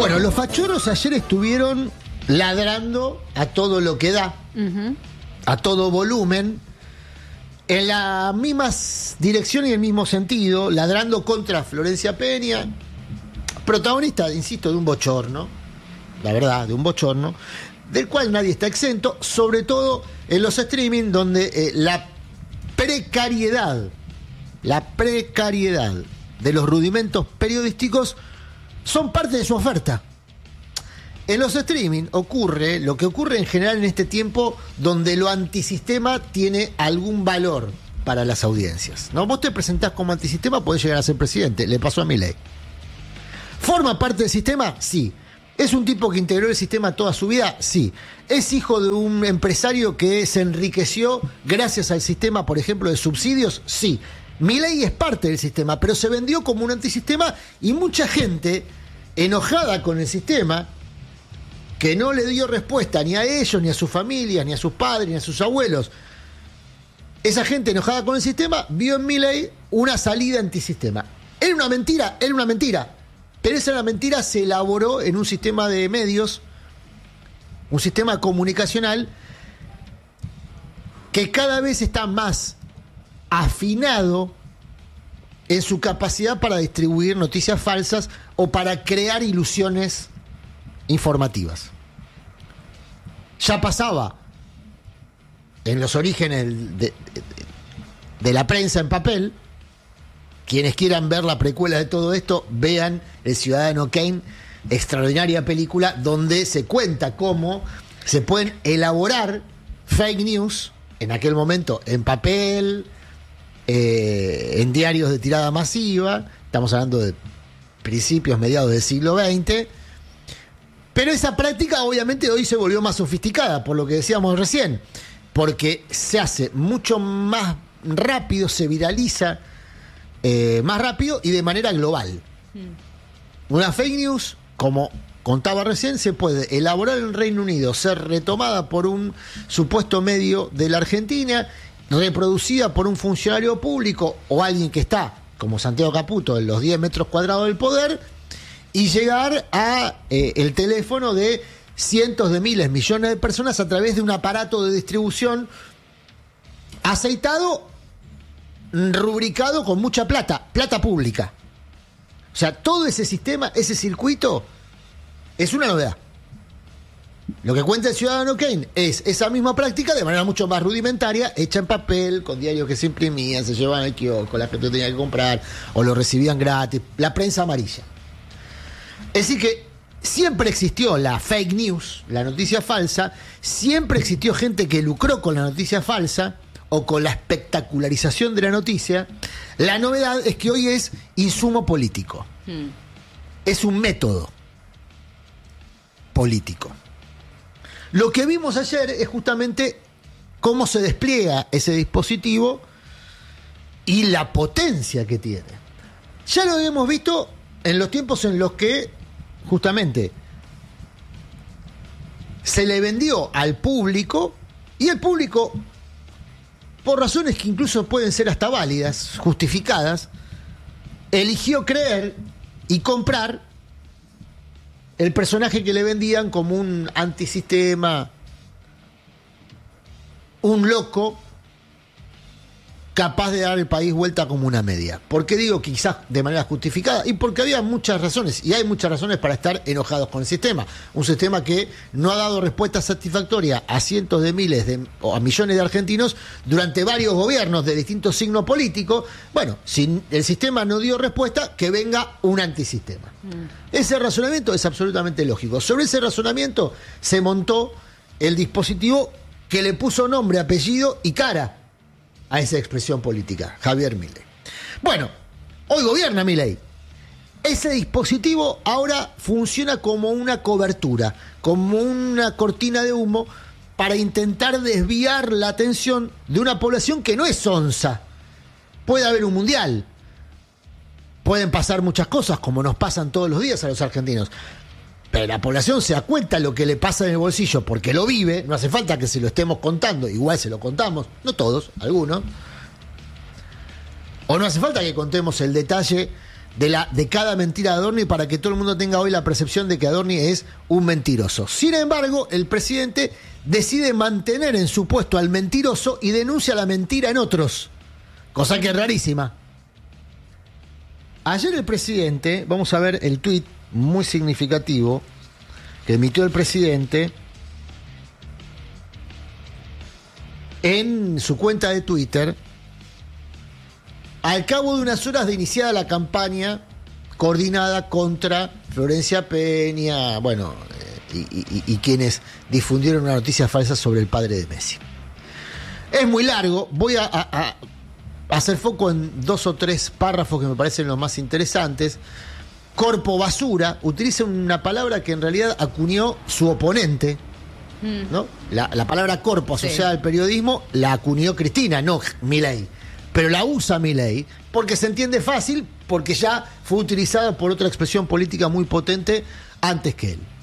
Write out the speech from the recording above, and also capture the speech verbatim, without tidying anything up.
Bueno, los fachorros ayer estuvieron ladrando a todo lo que da, uh-huh. a todo volumen, en la misma dirección y el mismo sentido, ladrando contra Florencia Peña, protagonista, insisto, de un bochorno, la verdad, de un bochorno, del cual nadie está exento, sobre todo en los streaming, donde eh, la precariedad, la precariedad de los rudimentos periodísticos son parte de su oferta. En los streaming ocurre lo que ocurre en general en este tiempo, donde lo antisistema tiene algún valor para las audiencias, ¿no? Vos te presentás como antisistema, podés llegar a ser presidente. Le pasó a Milei. ¿Forma parte del sistema? Sí. ¿Es un tipo que integró el sistema toda su vida? Sí. ¿Es hijo de un empresario que se enriqueció gracias al sistema, por ejemplo, de subsidios? Sí. Milei es parte del sistema, pero se vendió como un antisistema, y mucha gente enojada con el sistema, que no le dio respuesta ni a ellos, ni a sus familias, ni a sus padres, ni a sus abuelos. Esa gente enojada con el sistema vio en Milei una salida antisistema. Era una mentira, era una mentira. Pero esa mentira se elaboró en un sistema de medios, un sistema comunicacional que cada vez está más afinado en su capacidad para distribuir noticias falsas o para crear ilusiones informativas. Ya pasaba en los orígenes de, de, de la prensa en papel. Quienes quieran ver la precuela de todo esto, vean El Ciudadano Kane, extraordinaria película donde se cuenta cómo se pueden elaborar fake news, en aquel momento en papel, eh, en diarios de tirada masiva. Estamos hablando de principios, mediados del siglo veinte. Pero esa práctica obviamente hoy se volvió más sofisticada, por lo que decíamos recién, porque se hace mucho más rápido, se viraliza eh, más rápido y de manera global. Mm. Una fake news, como contaba recién, se puede elaborar en Reino Unido, ser retomada por un supuesto medio de la Argentina, reproducida por un funcionario público o alguien que está, como Santiago Caputo, en los diez metros cuadrados del poder, y llegar a eh, el teléfono de cientos de miles, millones de personas a través de un aparato de distribución aceitado, rubricado con mucha plata, plata pública. O sea, todo ese sistema, ese circuito, es una novedad. Lo que cuenta el Ciudadano Kane es esa misma práctica de manera mucho más rudimentaria, hecha en papel, con diarios que se imprimían, se llevaban al kiosco, la gente tenía que comprar o lo recibían gratis, la prensa amarilla. Es decir que siempre existió la fake news, la noticia falsa, siempre existió gente que lucró con la noticia falsa o con la espectacularización de la noticia. La novedad es que hoy es insumo político. Hmm. Es un método político. Lo que vimos ayer es justamente cómo se despliega ese dispositivo y la potencia que tiene. Ya lo habíamos visto en los tiempos en los que justamente se le vendió al público, y el público, por razones que incluso pueden ser hasta válidas, justificadas, eligió creer y comprar el personaje que le vendían como un antisistema, un loco capaz de dar el país vuelta como una media. ¿Por qué digo quizás de manera justificada? Y porque había muchas razones, y hay muchas razones para estar enojados con el sistema. Un sistema que no ha dado respuesta satisfactoria a cientos de miles de, o a millones de argentinos durante varios gobiernos de distintos signos políticos. Bueno, si el sistema no dio respuesta, que venga un antisistema. Mm. Ese razonamiento es absolutamente lógico. Sobre ese razonamiento se montó el dispositivo que le puso nombre, apellido y cara a esa expresión política, Javier Milei. Bueno, hoy gobierna Milei. Ese dispositivo ahora funciona como una cobertura, como una cortina de humo para intentar desviar la atención de una población que no es onza. Puede haber un mundial, pueden pasar muchas cosas como nos pasan todos los días a los argentinos, pero la población se da cuenta de lo que le pasa en el bolsillo porque lo vive. No hace falta que se lo estemos contando, igual se lo contamos, no todos, algunos. O no hace falta que contemos el detalle de, la, de cada mentira de Adorni para que todo el mundo tenga hoy la percepción de que Adorni es un mentiroso. Sin embargo, el presidente decide mantener en su puesto al mentiroso y denuncia la mentira en otros, cosa que es rarísima. Ayer el presidente, vamos a ver el tuit muy significativo que emitió el presidente en su cuenta de Twitter, al cabo de unas horas de iniciada la campaña coordinada contra Florencia Peña, bueno, eh, y, y, y quienes difundieron una noticia falsa sobre el padre de Messi. Es muy largo, voy a, a, a hacer foco en dos o tres párrafos que me parecen los más interesantes. Corpo basura, utiliza una palabra que en realidad acuñó su oponente, ¿no? La, la palabra corpo asociada sí. al periodismo la acuñó Cristina, no Milei. Pero la usa Milei porque se entiende fácil, porque ya fue utilizada por otra expresión política muy potente antes que él.